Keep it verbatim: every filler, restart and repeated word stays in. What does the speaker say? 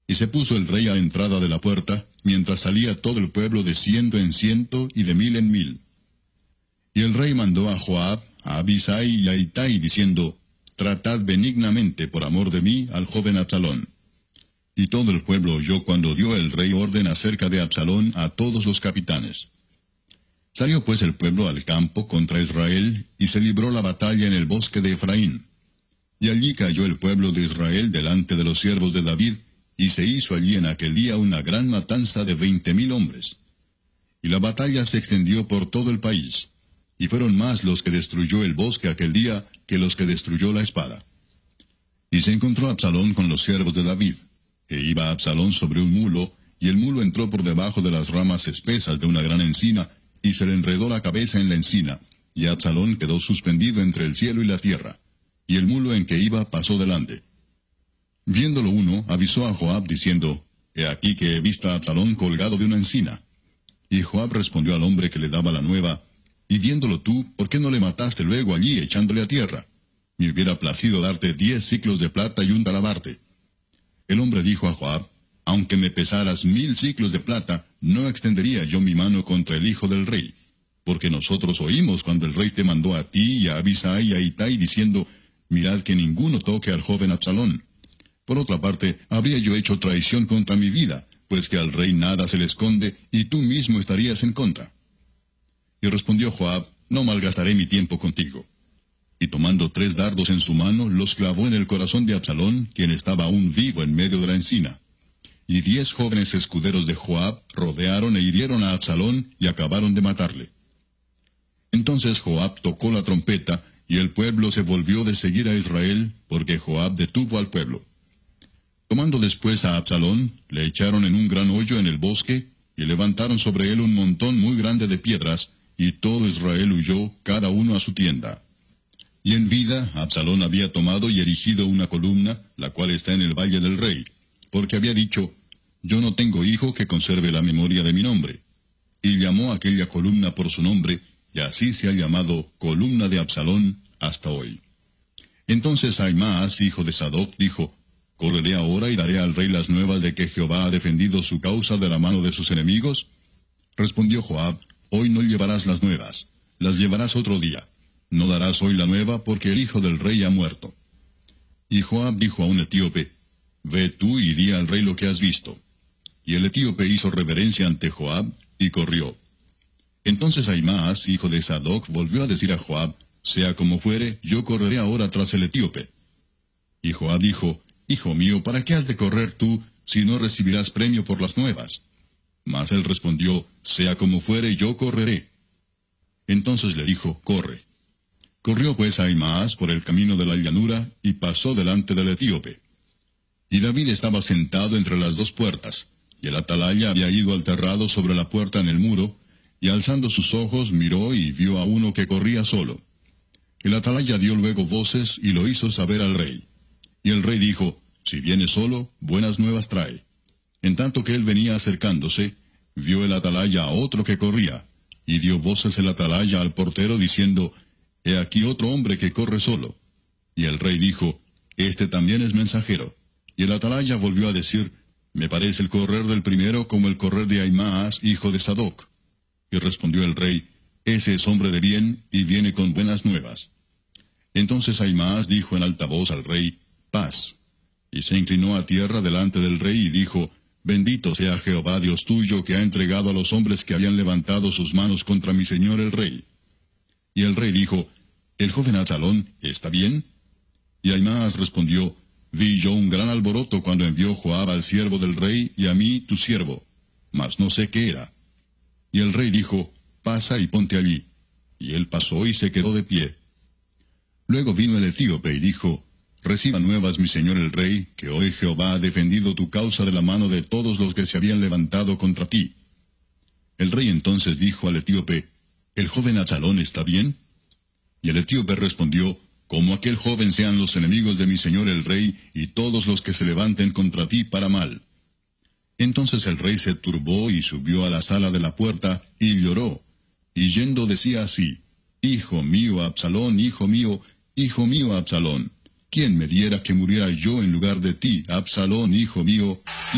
Y se puso el rey a la entrada de la puerta, mientras salía todo el pueblo de ciento en ciento y de mil en mil. Y el rey mandó a Joab, a Abisai y a Itai, diciendo, Tratad benignamente por amor de mí al joven Absalón. Y todo el pueblo oyó cuando dio el rey orden acerca de Absalón a todos los capitanes. Salió pues el pueblo al campo contra Israel, y se libró la batalla en el bosque de Efraín. Y allí cayó el pueblo de Israel delante de los siervos de David, y se hizo allí en aquel día una gran matanza de veinte mil hombres. Y la batalla se extendió por todo el país, y fueron más los que destruyó el bosque aquel día que los que destruyó la espada. Y se encontró Absalón con los siervos de David, e iba Absalón sobre un mulo, y el mulo entró por debajo de las ramas espesas de una gran encina, y se le enredó la cabeza en la encina, y Absalón quedó suspendido entre el cielo y la tierra, y el mulo en que iba pasó delante. Viéndolo uno, avisó a Joab, diciendo, He aquí que he visto a Absalón colgado de una encina. Y Joab respondió al hombre que le daba la nueva, Y viéndolo tú, ¿por qué no le mataste luego allí, echándole a tierra? Me hubiera placido darte diez ciclos de plata y un talabarte. El hombre dijo a Joab, Aunque me pesaras mil ciclos de plata, no extendería yo mi mano contra el hijo del rey, porque nosotros oímos cuando el rey te mandó a ti y a Abisai y a Itai, diciendo, Mirad que ninguno toque al joven Absalón. Por otra parte, habría yo hecho traición contra mi vida, pues que al rey nada se le esconde, y tú mismo estarías en contra. Y respondió Joab, No malgastaré mi tiempo contigo. Y tomando tres dardos en su mano, los clavó en el corazón de Absalón, quien estaba aún vivo en medio de la encina. Y diez jóvenes escuderos de Joab rodearon e hirieron a Absalón, y acabaron de matarle. Entonces Joab tocó la trompeta, y el pueblo se volvió de seguir a Israel, porque Joab detuvo al pueblo. Tomando después a Absalón, le echaron en un gran hoyo en el bosque, y levantaron sobre él un montón muy grande de piedras, y todo Israel huyó, cada uno a su tienda. Y en vida, Absalón había tomado y erigido una columna, la cual está en el valle del rey, porque había dicho, Yo no tengo hijo que conserve la memoria de mi nombre. Y llamó aquella columna por su nombre, y así se ha llamado columna de Absalón hasta hoy. Entonces Ahimaas, hijo de Sadoc, dijo, ¿Correré ahora y daré al rey las nuevas de que Jehová ha defendido su causa de la mano de sus enemigos? Respondió Joab, Hoy no llevarás las nuevas, las llevarás otro día. No darás hoy la nueva, porque el hijo del rey ha muerto. Y Joab dijo a un etíope, Ve tú y di al rey lo que has visto. Y el etíope hizo reverencia ante Joab, y corrió. Entonces Ahimaas, hijo de Sadoc, volvió a decir a Joab, Sea como fuere, yo correré ahora tras el etíope. Y Joab dijo, Hijo mío, ¿para qué has de correr tú, si no recibirás premio por las nuevas? Mas él respondió, Sea como fuere, yo correré. Entonces le dijo, Corre. Corrió pues Ahimaas por el camino de la llanura, y pasó delante del etíope. Y David estaba sentado entre las dos puertas, y el atalaya había ido al terrado sobre la puerta en el muro, y alzando sus ojos miró y vio a uno que corría solo. El atalaya dio luego voces y lo hizo saber al rey. Y el rey dijo, Si viene solo, buenas nuevas trae. En tanto que él venía acercándose, vio el atalaya a otro que corría, y dio voces el atalaya al portero diciendo, He aquí otro hombre que corre solo. Y el rey dijo, Este también es mensajero. Y el atalaya volvió a decir, Me parece el correr del primero como el correr de Ahimaas, hijo de Sadoc. Y respondió el rey, Ese es hombre de bien, y viene con buenas nuevas. Entonces Ahimaas dijo en alta voz al rey, Paz. Y se inclinó a tierra delante del rey y dijo, Bendito sea Jehová Dios tuyo, que ha entregado a los hombres que habían levantado sus manos contra mi señor el rey. Y el rey dijo, ¿El joven Absalón está bien? Y Ahimaas respondió, Vi yo un gran alboroto cuando envió Joab al siervo del rey y a mí tu siervo, mas no sé qué era. Y el rey dijo, Pasa y ponte allí. Y él pasó y se quedó de pie. Luego vino el etíope y dijo, Reciba nuevas mi señor el rey, que hoy Jehová ha defendido tu causa de la mano de todos los que se habían levantado contra ti. El rey entonces dijo al etíope, ¿El joven Absalón está bien? Y el etíope respondió, Como aquel joven sean los enemigos de mi señor el rey, y todos los que se levanten contra ti para mal. Entonces el rey se turbó y subió a la sala de la puerta, y lloró, y yendo decía así, Hijo mío Absalón, hijo mío, hijo mío Absalón, ¿quién me diera que muriera yo en lugar de ti, Absalón, hijo mío?